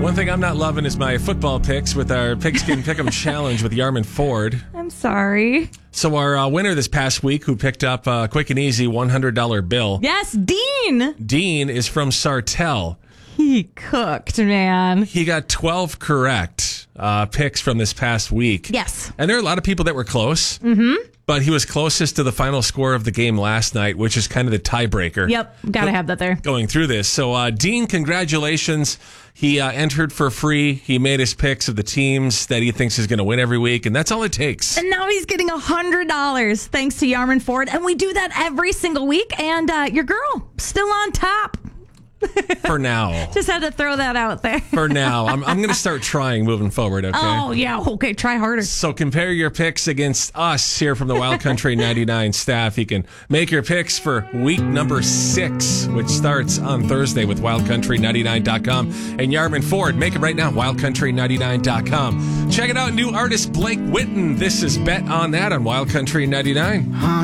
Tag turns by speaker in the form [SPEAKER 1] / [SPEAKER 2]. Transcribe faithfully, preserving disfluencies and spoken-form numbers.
[SPEAKER 1] One thing I'm not loving is my football picks with our Pigskin Pick'em Challenge with Yarman Ford.
[SPEAKER 2] I'm sorry.
[SPEAKER 1] So our uh, winner this past week, who picked up a quick and easy one hundred dollars bill.
[SPEAKER 2] Yes, Dean.
[SPEAKER 1] Dean is from Sartell.
[SPEAKER 2] He cooked, man.
[SPEAKER 1] He got twelve correct uh, picks from this past week.
[SPEAKER 2] Yes.
[SPEAKER 1] And there are a lot of people that were close. Mm-hmm. But he was closest to the final score of the game last night, which is kind of the tiebreaker.
[SPEAKER 2] Yep, got to have that there.
[SPEAKER 1] Going through this. So, uh, Dean, congratulations. He uh, entered for free. He made his picks of the teams that he thinks is going to win every week, and that's all it takes.
[SPEAKER 2] And now he's getting one hundred dollars thanks to Yarman Ford. And we do that every single week. And uh, your girl, still on top.
[SPEAKER 1] For now.
[SPEAKER 2] Just had to throw that out there.
[SPEAKER 1] For now. I'm, I'm going to start trying moving forward, okay?
[SPEAKER 2] Oh, yeah. Okay, try harder.
[SPEAKER 1] So compare your picks against us here from the Wild Country ninety-nine staff. You can make your picks for week number six, which starts on Thursday with wild country ninety-nine dot com. And Yarman Ford, make it right now, wild country ninety-nine dot com. Check it out, new artist Blake Witten. This is Bet on That on Wild Country ninety-nine.